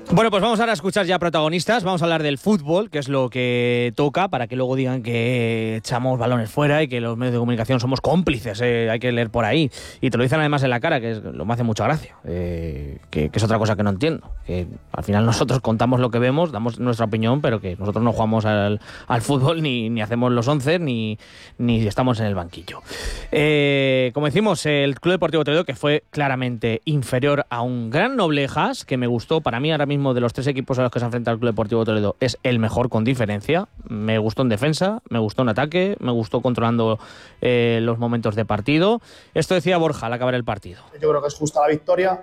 Bueno, pues vamos ahora a escuchar ya protagonistas, vamos a hablar del fútbol, que es lo que toca, para que luego digan que echamos balones fuera y que los medios de comunicación somos cómplices, hay que leer por ahí. Y te lo dicen además en la cara, que es, lo me hace mucha gracia, que es otra cosa que no entiendo. Que al final nosotros contamos lo que vemos, damos nuestra opinión, pero que nosotros no jugamos al fútbol, ni hacemos los 11, ni estamos en el banquillo. Como decimos, el Club Deportivo Toledo, que fue claramente inferior a un gran Noblejas, que me gustó, para mí ahora mismo de los tres equipos a los que se ha enfrentado el Club Deportivo Toledo es el mejor con diferencia. Me gustó en defensa, me gustó en ataque, me gustó controlando los momentos de partido. Esto decía Borja al acabar el partido. Yo creo que es justa la victoria.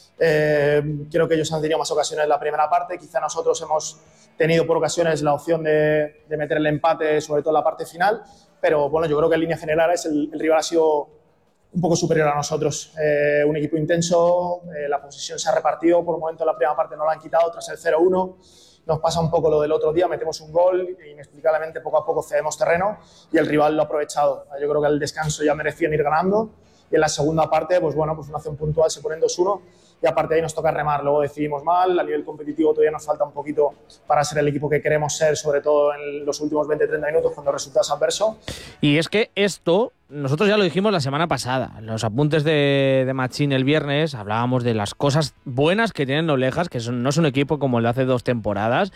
Creo que ellos han tenido más ocasiones en la primera parte. Quizá nosotros hemos tenido por ocasiones la opción de meter el empate, sobre todo en la parte final. Pero bueno, yo creo que en líneas generales el rival ha sido un poco superior a nosotros. Un equipo intenso, la posesión se ha repartido, por el momento en la primera parte no la han quitado, tras el 0-1 nos pasa un poco lo del otro día, metemos un gol e inexplicablemente poco a poco cedemos terreno y el rival lo ha aprovechado. Yo creo que al descanso ya merecían ir ganando y en la segunda parte, pues bueno, pues una acción puntual se ponen 2-1 y aparte de ahí nos toca remar. Luego decidimos mal, a nivel competitivo todavía nos falta un poquito para ser el equipo que queremos ser, sobre todo en los últimos 20-30 minutos cuando el resultado es adverso. Y es que esto, nosotros ya lo dijimos la semana pasada, en los apuntes de Machín el viernes hablábamos de las cosas buenas que tienen Noblejas, que no es un equipo como el de hace 2 temporadas,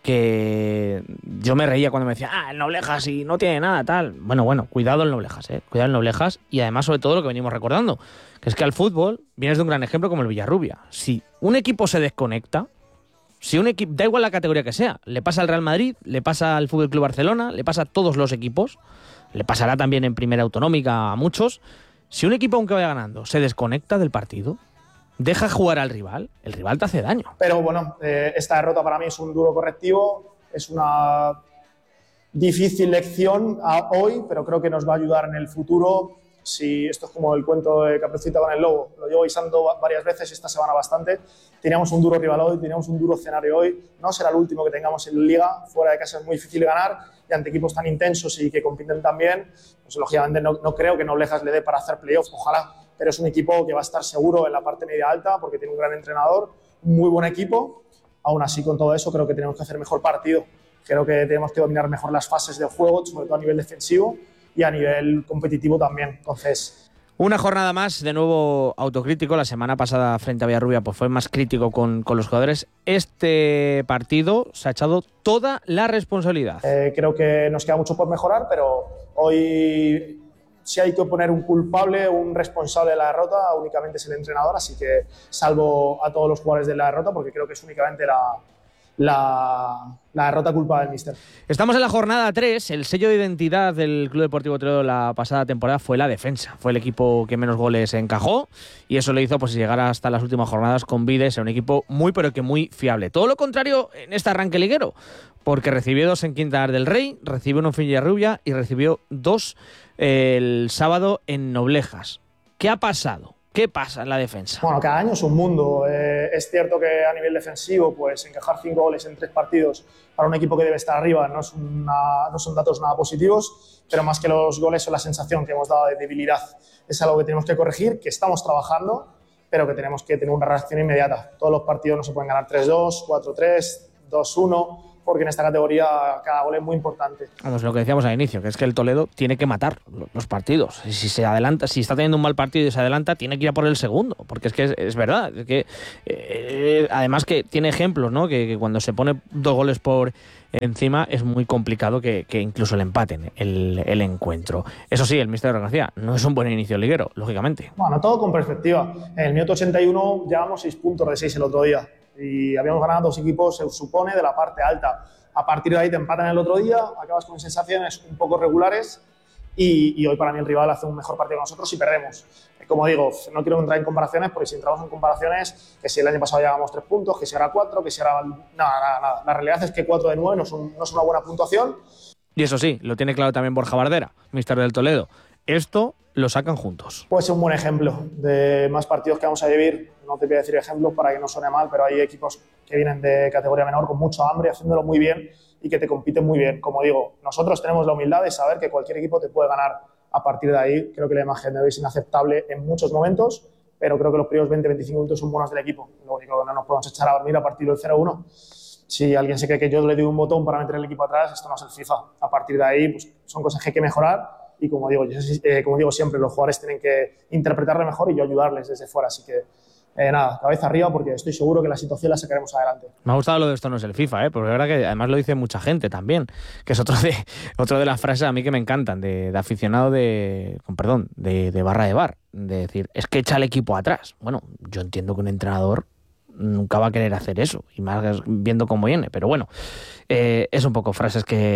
que yo me reía cuando me decía, el Noblejas y no tiene nada, tal. Bueno, cuidado el Noblejas, cuidado el Noblejas, y además sobre todo lo que venimos recordando, que es que al fútbol vienes de un gran ejemplo como el Villarrubia. Si un equipo se desconecta, si un equipo, da igual la categoría que sea, le pasa al Real Madrid, le pasa al Fútbol Club Barcelona, le pasa a todos los equipos, le pasará también en primera autonómica a muchos. Si un equipo, aunque vaya ganando, se desconecta del partido, deja jugar al rival, el rival te hace daño. Pero bueno, esta derrota para mí es un duro correctivo, es una difícil lección hoy, pero creo que nos va a ayudar en el futuro. Si esto es como el cuento de Caperucita con el lobo, lo llevo avisando varias veces esta semana bastante. Teníamos un duro rival hoy, teníamos un duro escenario hoy, no será el último que tengamos en Liga, fuera de casa es muy difícil ganar y ante equipos tan intensos y que compiten tan bien, pues lógicamente no creo que Noblejas le dé para hacer playoff, ojalá, pero es un equipo que va a estar seguro en la parte media alta porque tiene un gran entrenador, un muy buen equipo. Aún así, con todo eso, creo que tenemos que hacer mejor partido, creo que tenemos que dominar mejor las fases del juego, sobre todo a nivel defensivo y a nivel competitivo también. Entonces, una jornada más, de nuevo autocrítico. La semana pasada frente a Villarrubia pues fue más crítico con los jugadores. Este partido se ha echado toda la responsabilidad. Creo que nos queda mucho por mejorar, pero hoy si hay que poner un culpable, un responsable de la derrota, únicamente es el entrenador, así que salvo a todos los jugadores de la derrota, porque creo que es únicamente la derrota culpa del míster. Estamos en la jornada 3, el sello de identidad del Club Deportivo Toledo la pasada temporada fue la defensa, fue el equipo que menos goles encajó y eso le hizo pues llegar hasta las últimas jornadas con vides a un equipo muy pero que muy fiable. Todo lo contrario en este arranque liguero, porque recibió 2 en Quintanar del Rey, recibió 1 en Villarrubia y recibió 2 el sábado en Noblejas. ¿Qué ha pasado? ¿Qué pasa en la defensa? Bueno, cada año es un mundo. Es cierto que a nivel defensivo, pues encajar 5 goles en 3 partidos para un equipo que debe estar arriba no son datos nada positivos, pero más que los goles son la sensación que hemos dado de debilidad. Es algo que tenemos que corregir, que estamos trabajando, pero que tenemos que tener una reacción inmediata. Todos los partidos no se pueden ganar 3-2, 4-3, 2-1... porque en esta categoría cada gol es muy importante. Vamos, lo que decíamos al inicio, que es que el Toledo tiene que matar los partidos. Si se adelanta, si está teniendo un mal partido y se adelanta, tiene que ir a por el segundo, porque es que es verdad. Es que, además que tiene ejemplos, ¿no? Que cuando se pone 2 goles por encima es muy complicado que incluso le empaten el encuentro. Eso sí, el míster García no es un buen inicio liguero, lógicamente. Bueno, todo con perspectiva. En el minuto 81 llevamos 6 puntos de 6 el otro día. Y habíamos ganado 2 equipos, se supone, de la parte alta. A partir de ahí te empatan el otro día, acabas con sensaciones un poco regulares y hoy para mí el rival hace un mejor partido que nosotros y perdemos. Como digo, no quiero entrar en comparaciones porque si entramos en comparaciones, que si el año pasado llevábamos 3 puntos, que si ahora 4, que si ahora... Nada. La realidad es que 4 de 9 no es una buena puntuación. Y eso sí, lo tiene claro también Borja Bardera, míster del Toledo. Esto lo sacan juntos. Puede ser un buen ejemplo de más partidos que vamos a vivir. No te voy a decir ejemplos para que no suene mal, pero hay equipos que vienen de categoría menor con mucho hambre, haciéndolo muy bien y que te compiten muy bien. Como digo, nosotros tenemos la humildad de saber que cualquier equipo te puede ganar. A partir de ahí, creo que la imagen de hoy es inaceptable en muchos momentos, pero creo que los primeros 20-25 minutos son buenos del equipo. Lo único que no nos podemos echar a dormir a partir del 0-1. Si alguien se cree que yo le doy un botón para meter el equipo atrás, esto no es el FIFA. A partir de ahí, pues, son cosas que hay que mejorar y como digo siempre, los jugadores tienen que interpretarlo mejor y yo ayudarles desde fuera. Así que nada, cabeza arriba porque estoy seguro que la situación la sacaremos adelante. Me ha gustado lo de esto no es el FIFA, porque es verdad que además lo dice mucha gente también, que es otro de las frases a mí que me encantan, de aficionado de barra de bar, de decir, es que echa el equipo atrás. Bueno, yo entiendo que un entrenador nunca va a querer hacer eso, y más viendo cómo viene, pero bueno, es un poco frases que